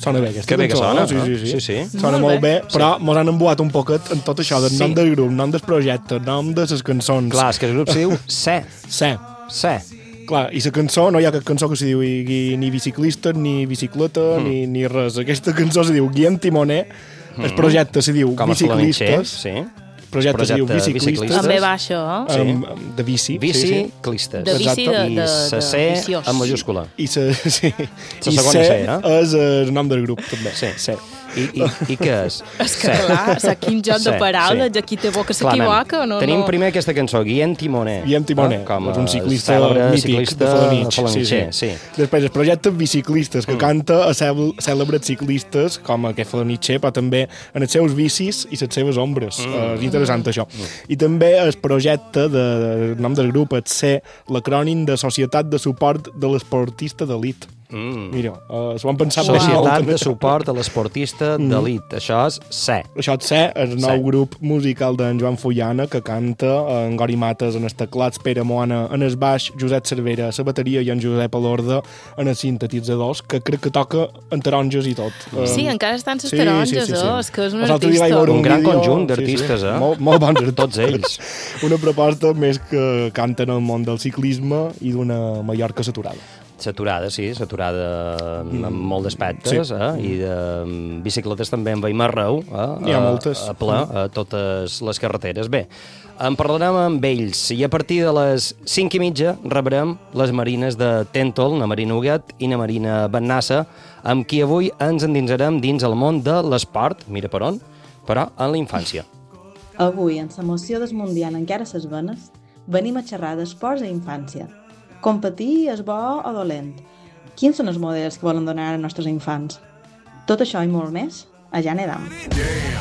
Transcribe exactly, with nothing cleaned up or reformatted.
Sona bé aquesta Que bé que cançó, sona, sí, no? sí, sí. Sí, sí. Sona Molt molt bé, bé. però mos han embuat un poquet en tot això, del Sí. nom del grup, nom del projecte, nom de les cançons. Clar, és que el grup se diu Se. Se. Se. Clar, i la cançó, no hi ha cap cançó que se digui ni biciclista, ni bicicleta, Mm. ni, ni res. Aquesta cançó se diu Guillem Timoner, mm. el projecte se diu Com a Flamencher, Biciclistes, sí. el projecte se diu Projecte Biciclistes, Biciclistes. També va això, eh? Sí. amb, amb- de bici. Sí, sí. Biciclistes. De bici Exacte. de, I de, se de C viciós. en majúscula. I, se, sí. La I segona C C, eh? és el nom del grup, també. Sí. C. I, i, i què és? És que, clar, saps quin joc de Sí, paraules, sí. aquí té boca Clar, nen, s'equivoca o no? Tenim no. primer aquesta cançó, Guillem Timoner. Guillem Timoner, eh? Com és un a ciclista cèlebre mític ciclista de Felanitx. Felanitxer, sí. Després, el projecte Biciclistes, Mm. que canta a cèl- cèlebres ciclistes, com aquest Felanitxer, però també en els seus bicis i les seves ombres. Mm. Uh, és interessant, això. Mm. I també el projecte, de, el nom del grup, és ser l'acrònim de Societat de Suport de l'Esportista d'Elit. Mm. Mira, uh, s'ho han pensat Wow. Societat molt, de això. suport a l'esportista d'elit. Això és C. Això és ser el nou Sí. grup musical d'en Joan Fullana, que canta en Gori Mates en els teclats, Pere Moana en el baix, Josep Cervera a la bateria i en Josep Alorda en els sintetitzadors, que crec que toca en taronges i tot. Sí, Um, encara estan les sí, taronges, sí, sí, sí. oh, és que és un Els altres dies vaig artista. veure Un gran vídeo- conjunt d'artistes, eh? Molt, molt bons artistes. Tots ells. Una proposta més que canten al món del ciclisme i d'una Mallorca saturada. Saturada, sí, saturada amb molt d'aspectes, Sí. eh? I de mm, bicicletes també en veiem arreu, eh? N'hi ha A- moltes. A ple, a totes les carreteres. Bé, en parlarem amb ells i a partir de les cinc i mitja rebrem les marines de Tèntol, na Marina Huguet i na Marina Bennassa, amb qui avui ens endinsarem dins el món de l'esport, mira per on, però en la infància. Avui, en la moció del Mundial encara ses venes, venim a xerrar d'esports i infància. Competir és bo o dolent? Quins són els models que volen donar als nostres infants? Tot això i molt més, a Ja Nedam.